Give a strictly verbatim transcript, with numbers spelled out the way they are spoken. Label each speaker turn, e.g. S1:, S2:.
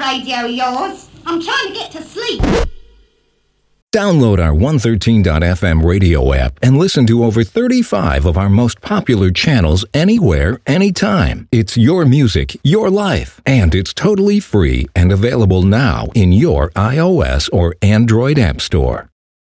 S1: radio of yours. I'm trying to get to sleep.
S2: Download our one thirteen dot f m radio app and listen to over thirty-five of our most popular channels anywhere, anytime. It's your music, your life, and it's totally free and available now in your iOS or Android app store.